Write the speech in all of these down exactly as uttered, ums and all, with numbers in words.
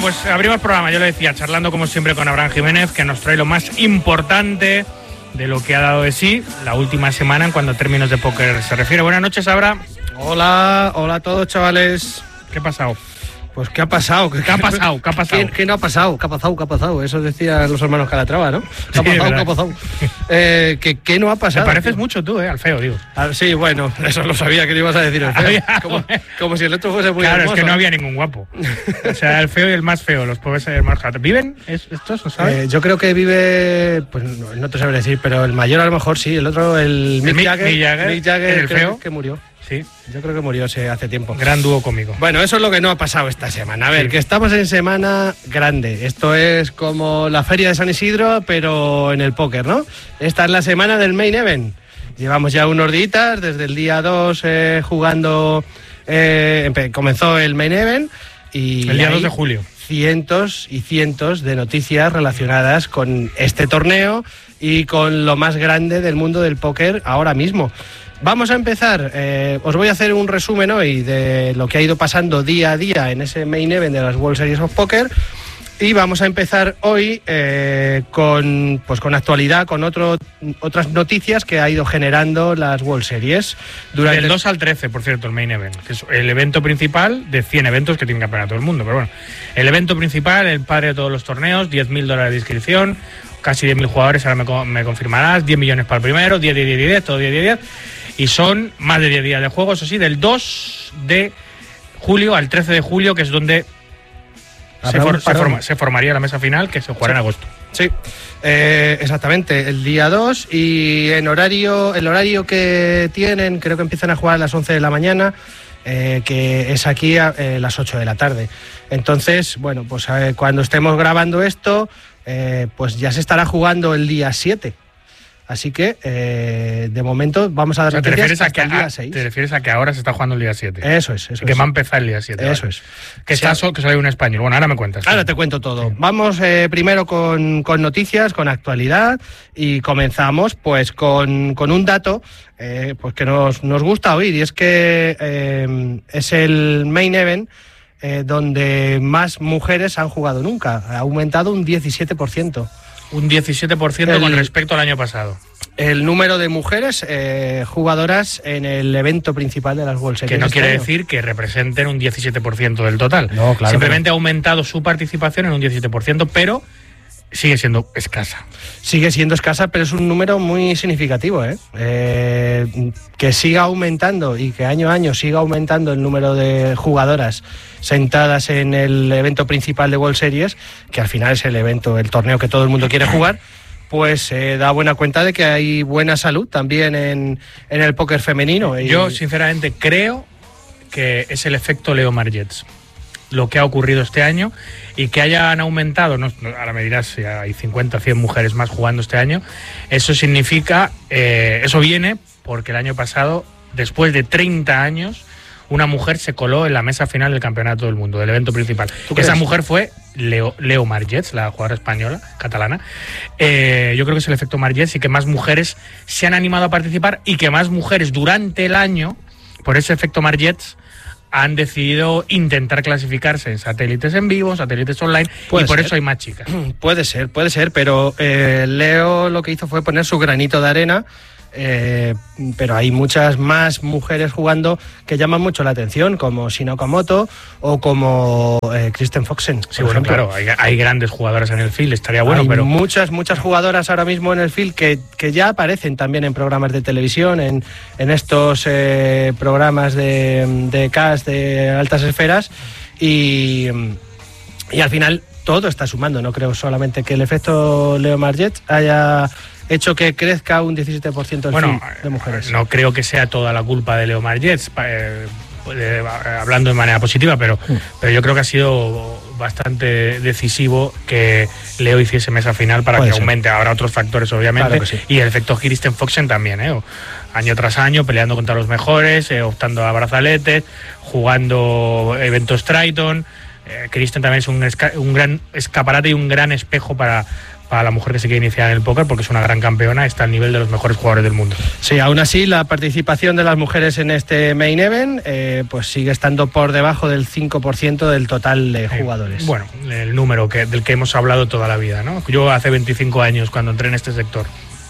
pues abrimos programa, yo le decía, charlando como siempre con Abraham Jiménez, que nos trae lo más importante de lo que ha dado de sí la última semana en cuanto a términos de póker se refiere. Buenas noches, Abraham. Hola, hola a todos, chavales. ¿Qué ha pasado? Pues ¿qué ha pasado? ¿Qué ha pasado? ¿Qué ha pasado? ¿Qué, qué no ha pasado? ¿Qué ha pasado? ¿Qué ha pasado? Eso decían los hermanos Calatrava, ¿no? ¿Qué ha Sí, pasado? ¿Qué ha pasado? Eh, ¿qué, ¿Qué no ha pasado? Te pareces tío? mucho tú, ¿eh? Al feo, digo. Ah, sí, bueno, eso lo sabía que le ibas a decir el feo. Como, como si el otro fuese muy Claro, hermoso. es que no había ningún guapo. O sea, el feo y el más feo, los pobres hermanos Calatrava. ¿Viven ¿Es, estos, no sabes? Eh, yo creo que vive, pues no, no te sabré decir, pero el mayor a lo mejor sí, el otro, el, El Mick, Mick- Jagger, Mick Jagger, Mick Jagger el creo feo. que murió. Sí, Yo creo que murió hace, hace tiempo. gran dúo cómico. Bueno, eso es lo que no ha pasado esta semana. A ver, Sí. que estamos en semana grande. Esto es como la feria de San Isidro, pero en el póker, ¿no? Esta es la semana del Main Event. Llevamos ya unos días, desde el día dos eh, jugando, eh, empe- comenzó el Main Event. Y El día hay dos de julio. cientos y cientos de noticias relacionadas con este torneo y con lo más grande del mundo del póker ahora mismo. Vamos a empezar, eh, os voy a hacer un resumen hoy de lo que ha ido pasando día a día en ese Main Event de las World Series of Poker y vamos a empezar hoy eh, con, pues con actualidad, con otro, otras noticias que ha ido generando las World Series. Durante Del dos al trece, por cierto, el Main Event, que es el evento principal de cien eventos que tiene que campeonato del mundo. Pero bueno, el evento principal, el padre de todos los torneos, diez mil dólares de inscripción, casi diez mil jugadores, ahora me, co- me confirmarás, diez millones para el primero, diez, diez, diez, diez, todo diez, diez, diez. Y son más de diez días de juego, eso sí, del dos de julio al trece de julio, que es donde se, for- se, forma- se formaría la mesa final, que se jugará en agosto. Sí, eh, exactamente, el día dos y en horario, el horario que tienen, creo que empiezan a jugar a las once de la mañana, eh, que es aquí a eh, las ocho de la tarde. Entonces, bueno, pues eh, cuando estemos grabando esto, eh, pues ya se estará jugando el día siete. Así que, eh, de momento, vamos a dar O sea, ¿te, noticias refieres a hasta que, el día a- seis. te refieres a que ahora se está jugando el día siete? Eso es, eso que es. va a empezar el día siete. Eso vale. es. Que, está, Sí. so- que solo hay un español. Bueno, ahora me cuentas. Ahora te cuento todo. Sí. Vamos eh, primero con, con noticias, con actualidad y comenzamos pues con, con un dato eh, pues que nos, nos gusta oír y es que eh, es el Main Event eh, donde más mujeres han jugado nunca. Ha aumentado un diecisiete por ciento. Un diecisiete por ciento El- con respecto al año pasado. El número de mujeres eh, jugadoras en el evento principal de las World Series. Que no este quiere año. decir que representen un diecisiete por ciento del total. No, claro Simplemente ha aumentado su participación en un diecisiete por ciento, pero sigue siendo escasa. Sigue siendo escasa, pero es un número muy significativo, ¿eh? Eh, que siga aumentando y que año a año siga aumentando el número de jugadoras sentadas en el evento principal de World Series, que al final es el evento, el torneo que todo el mundo quiere jugar, pues eh, da buena cuenta de que hay buena salud también en, en el póker femenino. Y Yo, sinceramente, creo que es el efecto Leo Margets lo que ha ocurrido este año y que hayan aumentado, no, no, ahora me dirás si hay cincuenta, cien mujeres más jugando este año, eso significa, eh, eso viene porque el año pasado, después de treinta años, una mujer se coló en la mesa final del Campeonato del Mundo, del evento principal. ¿Tú crees? Esa mujer fue Leo, Leo Margets, la jugadora española, catalana. Eh, yo creo que es el efecto Margets y que más mujeres se han animado a participar y que más mujeres durante el año, por ese efecto Margets, han decidido intentar clasificarse en satélites en vivo, satélites online, Puede y por ser. eso hay más chicas. Puede ser, puede ser, pero eh, Leo lo que hizo fue poner su granito de arena, eh, pero hay muchas más mujeres jugando que llaman mucho la atención, como Shina Okamoto o como eh, Kristen Foxen. Sí, bueno, claro, hay, hay grandes jugadoras en el field, estaría bueno, hay pero muchas, muchas jugadoras ahora mismo en el field que, que ya aparecen también en programas de televisión, en, en estos eh, programas de, de cast de altas esferas y, y al final todo está sumando. No creo solamente que el efecto Leo Margets haya hecho que crezca un diecisiete por ciento el bueno, field de mujeres. no creo que sea toda la culpa de Leo Margets, eh, eh, hablando de manera positiva, pero, Mm. pero yo creo que ha sido bastante decisivo que Leo hiciese mesa final para Puede que ser. aumente. Habrá otros factores, obviamente, Claro que sí. y el efecto Kristen Foxen también, ¿eh? Año tras año, peleando contra los mejores, eh, optando a brazaletes, jugando eventos Triton. Eh, Kristen también es un, esca- un gran escaparate y un gran espejo para, para la mujer que se quiere iniciar en el póker, porque es una gran campeona, está al nivel de los mejores jugadores del mundo. Sí, aún así la participación de las mujeres en este main event eh, pues sigue estando por debajo del cinco por ciento del total de jugadores. Eh, bueno, el número que, del que hemos hablado toda la vida, ¿no? Yo hace veinticinco años, cuando entré en este sector,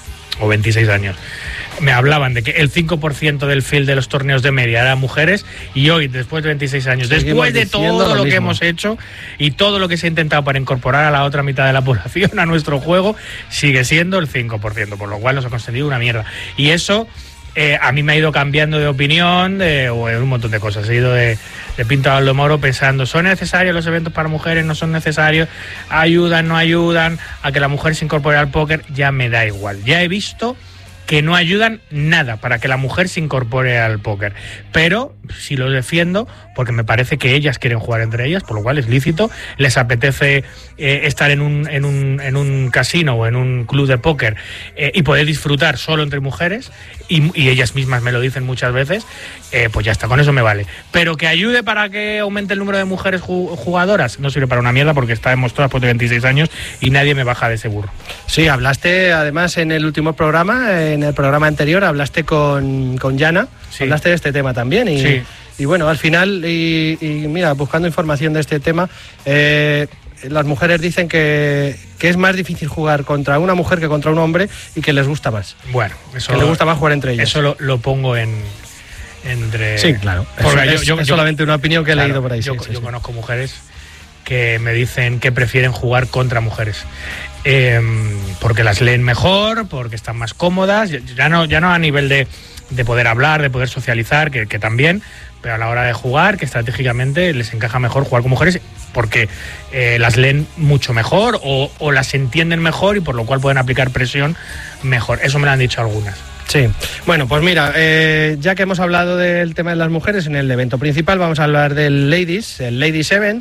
o veintiséis años, me hablaban de que el cinco por ciento del field de los torneos de media eran mujeres, y hoy, después de veintiséis años, Seguimos después de todo lo, lo que hemos hecho y todo lo que se ha intentado para incorporar a la otra mitad de la población a nuestro juego, sigue siendo el cinco por ciento, por lo cual nos ha conseguido una mierda. Y eso eh, a mí me ha ido cambiando de opinión de, o de un montón de cosas. He ido de, de Pinto a Aldo Moro pensando, ¿son necesarios los eventos para mujeres? ¿No son necesarios? ¿Ayudan? ¿No ayudan a que la mujer se incorpore al póker? Ya me da igual. Ya he visto que no ayudan nada para que la mujer se incorpore al póker, pero sí lo defiendo porque me parece que ellas quieren jugar entre ellas, por lo cual es lícito, les apetece eh, estar en un, en, un, en un casino o en un club de póker eh, y poder disfrutar solo entre mujeres, y, y ellas mismas me lo dicen muchas veces, eh, pues ya está, con eso me vale. Pero que ayude para que aumente el número de mujeres jugadoras, no sirve para una mierda, porque está demostrado después de veintiséis años y nadie me baja de ese burro. Sí, hablaste además en el último programa, en el programa anterior, hablaste con, con Yana, sí. hablaste de este tema también, y, sí. y bueno, al final, y, y mira, buscando información de este tema, eh, las mujeres dicen que, que es más difícil jugar contra una mujer que contra un hombre, y que les gusta más. Bueno, eso que les gusta más jugar entre ellos. Eso lo, lo pongo en... Entre... Sí, claro. Porque eso, yo, es, yo, es yo, solamente una opinión que he claro, leído por ahí. Yo, sí, sí, yo sí. conozco mujeres que me dicen que prefieren jugar contra mujeres. Eh, porque las leen mejor, porque están más cómodas, ya no, ya no a nivel de, de poder hablar, de poder socializar, que, que también, pero a la hora de jugar, que estratégicamente les encaja mejor jugar con mujeres, porque eh, las leen mucho mejor o, o las entienden mejor, y por lo cual pueden aplicar presión mejor. Eso me lo han dicho algunas. Sí, bueno, pues mira, eh, ya que hemos hablado del tema de las mujeres en el evento principal, vamos a hablar del Ladies, el Ladies Event,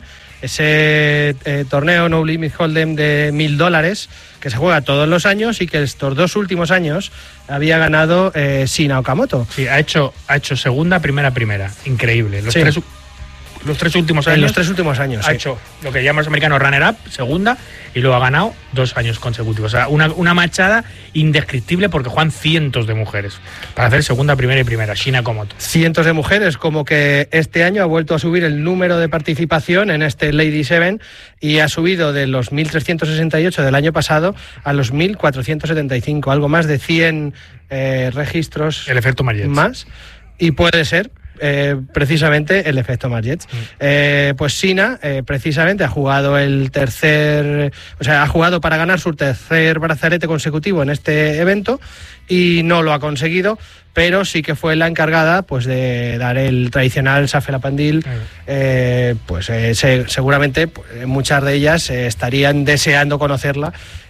ese eh, torneo No Limit Hold'em de mil dólares que se juega todos los años y que estos dos últimos años había ganado eh, Shinya Okamoto. Sí, ha hecho, ha hecho segunda, primera, primera. Increíble. Los sí. tres los tres últimos años. En los tres últimos años. Ha sí. hecho lo que llaman los americanos runner-up, segunda, y luego ha ganado dos años consecutivos. O sea, una, una machada indescriptible, porque juegan cientos de mujeres para hacer segunda, primera y primera. Shinya Okamoto. Cientos de mujeres, como que este año ha vuelto a subir el número de participación en este Ladies Event, y ha subido de los mil trescientos sesenta y ocho del año pasado a los mil cuatrocientos setenta y cinco, algo más de cien eh, registros. El efecto Margets. Más, y puede ser Eh, precisamente el efecto Margets. Mm. Eh, pues Shinya eh, precisamente ha jugado el tercer, o sea, ha jugado para ganar su tercer brazalete consecutivo en este evento y no lo ha conseguido, pero sí que fue la encargada pues de dar el tradicional Safelapandil. Mm. Eh, pues eh, se, seguramente pues, muchas de ellas eh, estarían deseando conocerla.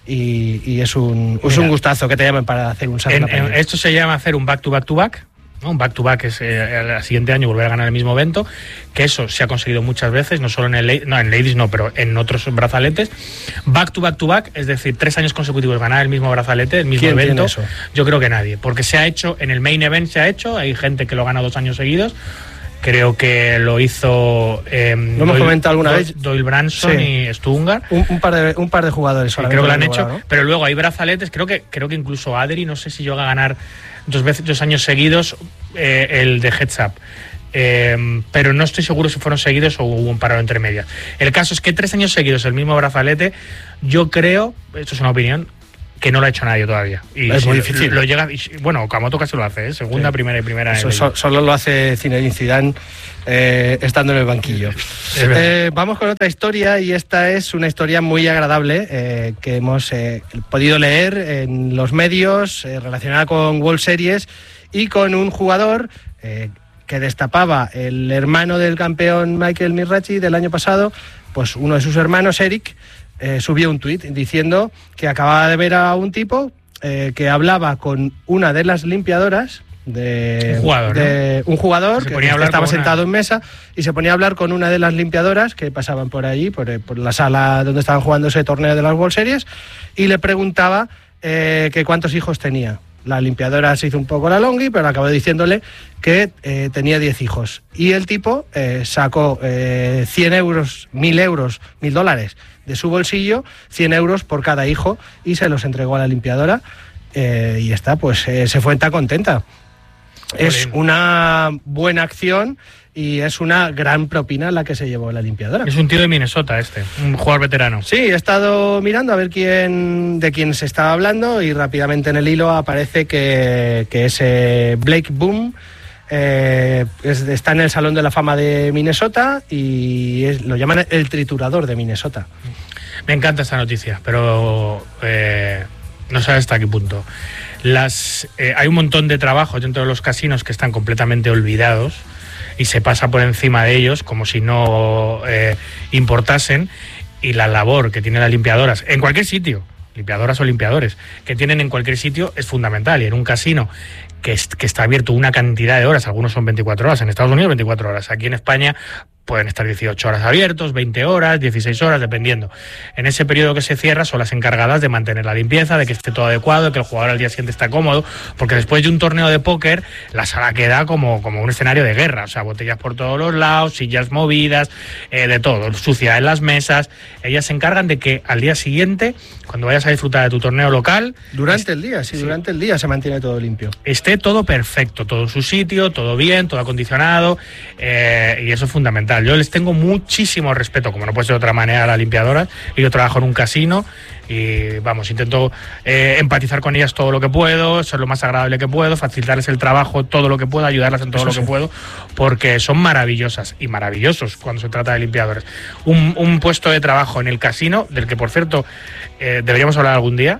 Y, y es un, es un gustazo que te llamen para hacer un Safelapandil. Esto se llama hacer un back to back to back. Un back-to-back es eh, el siguiente año volver a ganar el mismo evento, que eso se ha conseguido muchas veces, no solo en el no en Ladies no, pero en otros brazaletes. Back-to-back-to-back, es decir, tres años consecutivos ganar el mismo brazalete, el mismo evento. Eso? Yo creo que nadie, porque se ha hecho, en el main event se ha hecho, hay gente que lo gana dos años seguidos. Creo que lo hizo eh, lo hemos comentado alguna Doyle, vez Doyle Branson sí. y Stungar. Un, un, par de, un par de jugadores sí, creo que lo han hecho, ¿no? Pero luego hay brazaletes, creo que creo que incluso Adri, no sé si llega a ganar dos veces dos años seguidos eh, el de Heads Up. Eh, pero no estoy seguro si fueron seguidos o hubo un parado entre medias. El caso es que tres años seguidos el mismo brazalete, yo creo, esto es una opinión, que no lo ha hecho nadie todavía. Y es si muy difícil. Lo llega, bueno, Okamoto casi lo hace, ¿eh? Segunda, sí. primera y primera. Eso, so, solo lo hace Zinedine Zidane eh, estando en el banquillo. Eh, vamos con otra historia, y esta es una historia muy agradable eh, que hemos eh, podido leer en los medios eh, relacionada con World Series y con un jugador eh, que destapaba el hermano del campeón Michael Mirachi del año pasado. Pues uno de sus hermanos, Eric, Eh, subió un tuit diciendo que acababa de ver a un tipo eh, que hablaba con una de las limpiadoras de un jugador, de, ¿no? un jugador que, que estaba sentado una... en mesa, y se ponía a hablar con una de las limpiadoras que pasaban por allí, por, por la sala donde estaban jugando ese torneo de las World Series, y le preguntaba eh, que cuántos hijos tenía. La limpiadora se hizo un poco la longui, pero acabó diciéndole que eh, tenía diez hijos. Y el tipo eh, sacó eh, cien euros, mil euros, mil dólares de su bolsillo, cien euros por cada hijo, y se los entregó a la limpiadora. Eh, y está, pues eh, se fue tan contenta. Olé. Es una buena acción y es una gran propina la que se llevó la limpiadora. Es un tío de Minnesota este, un jugador veterano. Sí, he estado mirando a ver quién de quién se estaba hablando y rápidamente en el hilo aparece que, que es eh, Blake Boom. Eh, es, está en el Salón de la Fama de Minnesota y es, lo llaman el triturador de Minnesota. Me encanta esta noticia, pero eh, no sé hasta qué punto. Las, eh, hay un montón de trabajos dentro de los casinos que están completamente olvidados y se pasa por encima de ellos como si no eh, importasen, y la labor que tienen las limpiadoras en cualquier sitio, limpiadoras o limpiadores, que tienen en cualquier sitio es fundamental. Y en un casino que, es, que está abierto una cantidad de horas, algunos son veinticuatro horas, en Estados Unidos veinticuatro horas, aquí en España pueden estar dieciocho horas abiertos, veinte horas, dieciséis horas, dependiendo. En ese periodo que se cierra son las encargadas de mantener la limpieza, de que esté todo adecuado, de que el jugador al día siguiente está cómodo, porque después de un torneo de póker la sala queda como, como un escenario de guerra, o sea, botellas por todos los lados, sillas movidas, eh, de todo, suciedad en las mesas. Ellas se encargan de que al día siguiente, cuando vayas a disfrutar de tu torneo local... Durante el día, sí, sí, durante el día se mantiene todo limpio. Esté todo perfecto, todo en su sitio, todo bien, todo acondicionado, eh, y eso es fundamental. Yo les tengo muchísimo respeto, como no puede ser de otra manera, a las limpiadoras. Yo trabajo en un casino y, vamos, intento eh, empatizar con ellas todo lo que puedo, ser lo más agradable que puedo, facilitarles el trabajo todo lo que puedo, ayudarlas en todo Eso lo sí. que puedo, porque son maravillosas y maravillosos cuando se trata de limpiadores. Un, un puesto de trabajo en el casino, del que, por cierto, eh, deberíamos hablar algún día.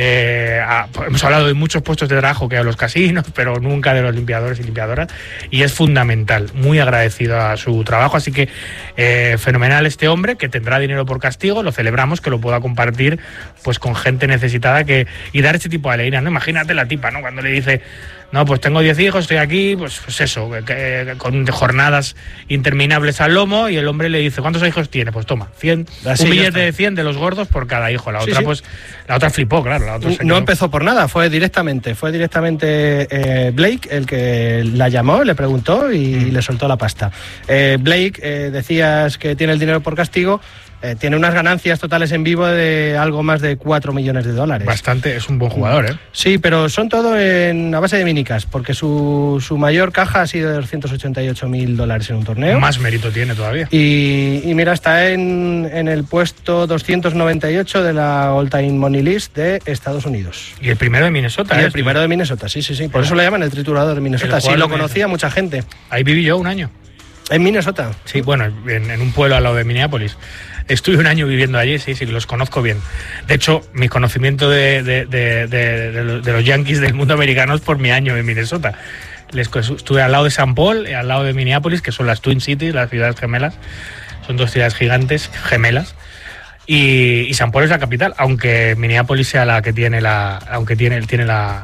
De, a, hemos hablado de muchos puestos de trabajo que hay en los casinos, pero nunca de los limpiadores y limpiadoras, y es fundamental. Muy agradecido a su trabajo, así que eh, fenomenal este hombre, que tendrá dinero por castigo, lo celebramos, que lo pueda compartir pues con gente necesitada, que y dar este tipo de alegría, ¿no? Imagínate la tipa, ¿no? Cuando le dice, no, pues tengo diez hijos, estoy aquí, pues, pues eso, que, que, con jornadas interminables al lomo, y el hombre le dice, ¿cuántos hijos tiene? Pues toma, cien, Así un billete de cien de los gordos por cada hijo. La sí, otra, sí. pues, la otra flipó, claro. La otra no quedó... empezó por nada, fue directamente, fue directamente eh, Blake el que la llamó, le preguntó y mm. le soltó la pasta. Eh, Blake, eh, decías que tiene el dinero por castigo. Eh, tiene unas ganancias totales en vivo de algo más de cuatro millones de dólares. Bastante, es un buen jugador, ¿eh? Sí, pero son todo en, a base de minicas, porque su, su mayor caja ha sido de doscientos ochenta y ocho mil dólares en un torneo. Más mérito tiene todavía. Y, y mira, está en, en el puesto doscientos noventa y ocho de la All Time Money List de Estados Unidos. Y el primero de Minnesota, y ¿eh? el primero de Minnesota, sí, sí, sí. Por eso lo llaman el triturador de Minnesota. Sí, lo conocía mucha gente. Ahí viví yo un año. ¿En Minnesota? Sí, bueno, en, en un pueblo al lado de Minneapolis. Estuve un año viviendo allí, sí, sí, los conozco bien. De hecho, mi conocimiento de, de, de, de, de, de los Yankees del mundo americano es por mi año en Minnesota. Les, estuve al lado de Saint Paul, al lado de Minneapolis, que son las Twin Cities, las ciudades gemelas. Son dos ciudades gigantes, gemelas. Y, y Saint Paul es la capital, aunque Minneapolis sea la que tiene la, aunque tiene, tiene la,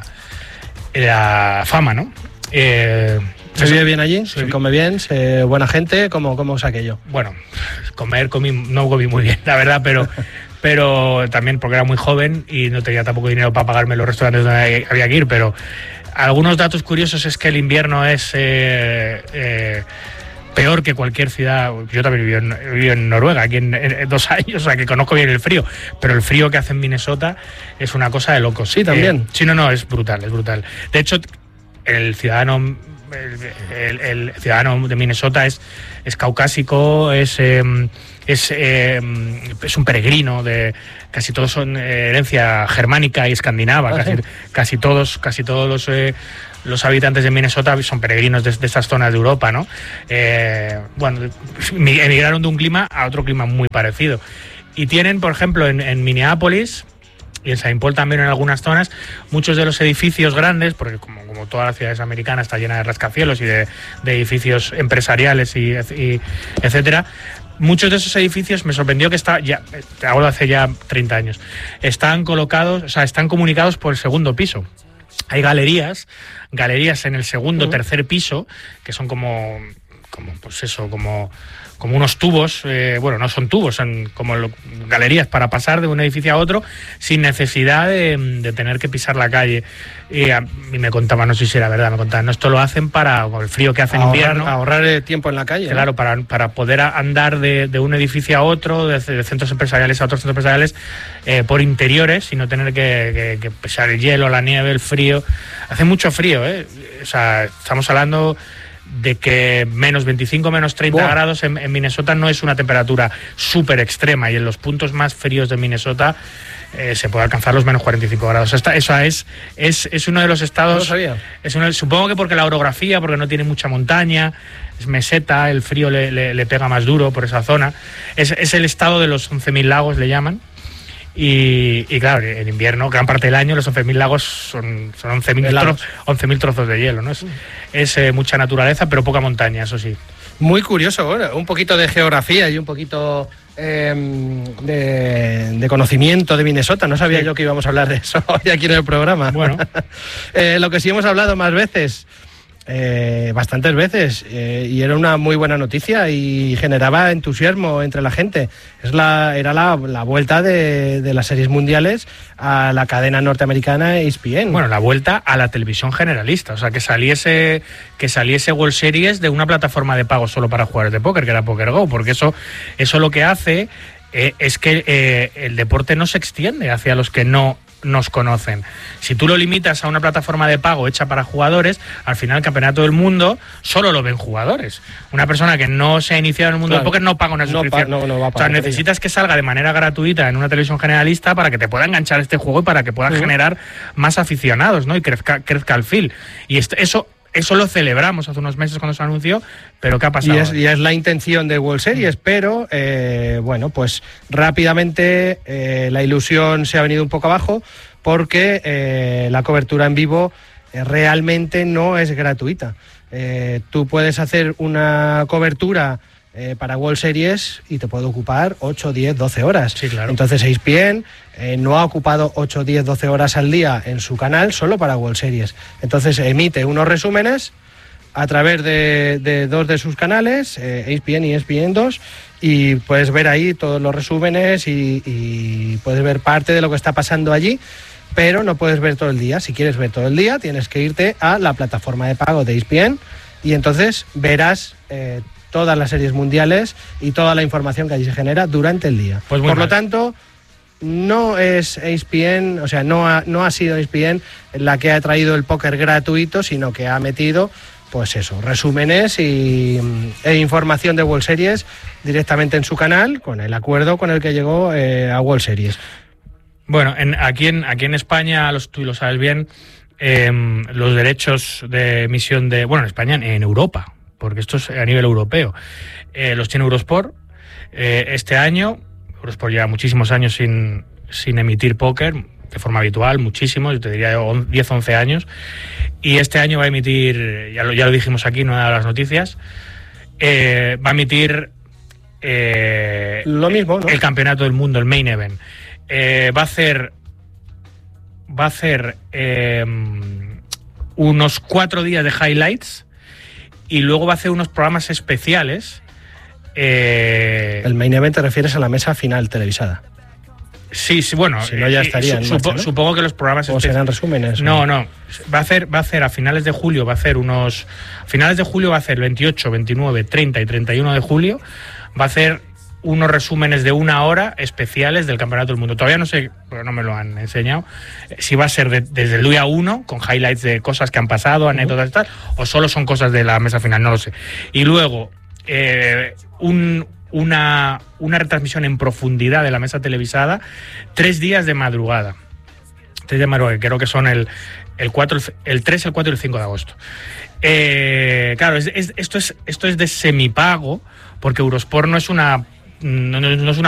la fama, ¿no? Eh, ¿Se vive bien allí? ¿Se come bien? ¿Se buena gente? ¿Cómo, cómo es aquello? Bueno, comer comí, no comí muy bien, la verdad, pero pero también porque era muy joven y no tenía tampoco dinero para pagarme los restaurantes donde había que ir, pero algunos datos curiosos es que el invierno es eh, eh, peor que cualquier ciudad. Yo también viví en, viví en Noruega, aquí en, en dos años, o sea que conozco bien el frío, pero el frío que hace en Minnesota es una cosa de locos. Sí, también. Eh, sí, no, no, es brutal, es brutal. De hecho, el ciudadano... El, el, el ciudadano de Minnesota es, es caucásico, es, eh, es, eh, es un peregrino, de casi todos son eh, herencia germánica y escandinava, ah, casi, sí. casi todos, casi todos los, eh, los habitantes de Minnesota son peregrinos de, de estas zonas de Europa, ¿no? Eh, bueno, emigraron de un clima a otro clima muy parecido. Y tienen, por ejemplo, en, en Minneapolis y en Saint Paul también en algunas zonas, muchos de los edificios grandes, porque como, como todas las ciudades americanas está llena de rascacielos y de, de edificios empresariales y, y etcétera, muchos de esos edificios me sorprendió que está ya, te hablo hace ya treinta años, están colocados, o sea, están comunicados por el segundo piso. Hay galerías, galerías en el segundo, uh-huh. tercer piso, que son como como pues eso, como, como unos tubos, eh, bueno, no son tubos, son como lo, galerías para pasar de un edificio a otro sin necesidad de, de tener que pisar la calle. Y, a, y me contaban, no sé si era verdad, me contaban, no, esto lo hacen para, con el frío que hace en ahorrar, invierno. Ahorrar tiempo en la calle. Claro, ¿no? para, para poder andar de, de un edificio a otro, de, de centros empresariales a otros centros empresariales, eh, por interiores, y no tener que, que, que pisar el hielo, la nieve, el frío. Hace mucho frío, ¿eh? O sea, estamos hablando de que menos veinticinco, menos treinta Buah. grados en, en Minnesota no es una temperatura súper extrema, y en los puntos más fríos de Minnesota eh, se puede alcanzar los menos cuarenta y cinco grados. Esta, eso es, es, es uno de los estados... No lo sabía. Es uno, supongo que porque la orografía, porque no tiene mucha montaña, es meseta, el frío le, le, le pega más duro por esa zona. Es, es el estado de los once mil lagos, le llaman. Y, y claro, en invierno, gran parte del año, los once mil lagos son, son once mil tro, trozos de hielo, ¿no? Es, es eh, mucha naturaleza, pero poca montaña, eso sí. Muy curioso, bueno, un poquito de geografía y un poquito eh, de, de conocimiento de Minnesota. No sabía sí. yo que íbamos a hablar de eso hoy aquí en el programa. Bueno. eh, lo que sí hemos hablado más veces... Eh, bastantes veces eh, y era una muy buena noticia y generaba entusiasmo entre la gente. Es la, era la, la vuelta de, de las series mundiales a la cadena norteamericana E S P N. Bueno, la vuelta a la televisión generalista, o sea, que saliese que saliese World Series de una plataforma de pago solo para jugadores de póker, que era PokerGo, porque eso, eso lo que hace eh, es que eh, el deporte no se extiende hacia los que no nos conocen. Si tú lo limitas a una plataforma de pago hecha para jugadores, al final el campeonato del mundo solo lo ven jugadores. Una persona que no se ha iniciado en el mundo claro. del póker no paga una suscripción. No, pa, no, no va a pagar, o sea, necesitas que salga de manera gratuita en una televisión generalista para que te pueda enganchar este juego y para que pueda uh-huh. generar más aficionados, ¿no? Y crezca, crezca el feel. Y esto, eso Eso lo celebramos hace unos meses cuando se anunció, pero ¿qué ha pasado? Y es, y es la intención de World Series, pero eh, bueno, pues rápidamente eh, la ilusión se ha venido un poco abajo porque eh, la cobertura en vivo eh, realmente no es gratuita. Eh, tú puedes hacer una cobertura eh, para World Series y te puede ocupar ocho, diez, doce horas. Sí, claro. Entonces E S P N eh, no ha ocupado ocho, diez, doce horas al día en su canal solo para World Series. Entonces emite unos resúmenes a través de, de dos de sus canales, eh, E S P N y E S P N dos, y puedes ver ahí todos los resúmenes y, y puedes ver parte de lo que está pasando allí, pero no puedes ver todo el día. Si quieres ver todo el día, tienes que irte a la plataforma de pago de E S P N y entonces verás eh, todas las series mundiales y toda la información que allí se genera durante el día. Pues Por mal. lo tanto, no es E S P N, o sea, no ha, no ha sido E S P N la que ha traído el póker gratuito, sino que ha metido, pues eso, resúmenes y, e información de World Series directamente en su canal, con el acuerdo con el que llegó eh, a World Series. Bueno, en, aquí, en, aquí en España, los, tú lo sabes bien, eh, los derechos de emisión de... Bueno, en España, en Europa, porque esto es a nivel europeo, eh, los tiene Eurosport. Eh, este año, Eurosport lleva muchísimos años sin, sin emitir póker de forma habitual, muchísimos, yo te diría diez, once años, y este año va a emitir, ya lo, ya lo dijimos aquí en una de las noticias, eh, va a emitir eh, lo mismo, ¿no? El campeonato del mundo, el main event. Eh, va a hacer va a hacer eh, unos cuatro días de highlights y luego va a hacer unos programas especiales. Eh, el main event te refieres a la mesa final televisada. Sí, sí, bueno, si no ya estaría su, supo, ¿no? Supongo que los programas o serán resúmenes. No, o... no, va a hacer va a hacer a finales de julio, va a hacer unos a finales de julio va a hacer veintiocho, veintinueve, treinta y treinta y uno de julio, va a hacer unos resúmenes de una hora especiales del Campeonato del Mundo. Todavía no sé, porque no me lo han enseñado, si va a ser de, desde el día uno, con highlights de cosas que han pasado, anécdotas y tal, o solo son cosas de la mesa final, no lo sé. Y luego, eh, un, una, una retransmisión en profundidad de la mesa televisada, tres días de madrugada. Tres días de madrugada, que creo que son el, el, cuatro, el tres, el cuatro y el cinco de agosto. Eh, claro, es, es, esto, es, esto es de semipago, porque Eurosport no es una... No, no, no es una